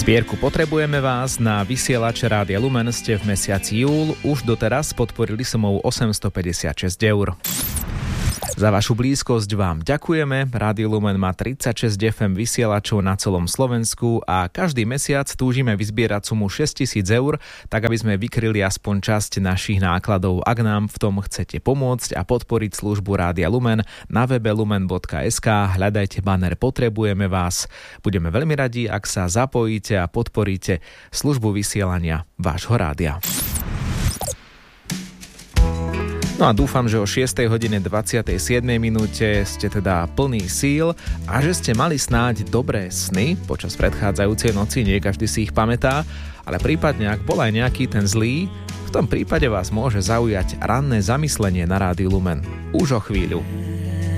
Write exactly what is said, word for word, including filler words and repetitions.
Zbierku Potrebujeme vás na vysielače Rádia Lumen ste v mesiaci júl už doteraz podporili sumou osemstopäťdesiatšesť eur. Za vašu blízkosť vám ďakujeme. Rádio Lumen má tridsaťšesť ef em vysielačov na celom Slovensku a každý mesiac túžime vyzbierať sumu šesťtisíc eur, tak aby sme vykryli aspoň časť našich nákladov. Ak nám v tom chcete pomôcť a podporiť službu Rádia Lumen, na webe lumen bodka es ká hľadajte banner Potrebujeme vás. Budeme veľmi radi, ak sa zapojíte a podporíte službu vysielania vášho rádia. No a dúfam, že o šiestej hodine dvadsiatej siedmej minúte ste teda plný síl a že ste mali snáď dobré sny počas predchádzajúcej noci, nie každý si ich pamätá, ale prípadne ak bol aj nejaký ten zlý, v tom prípade vás môže zaujať ranné zamyslenie na Rádiu Lumen. Už o chvíľu.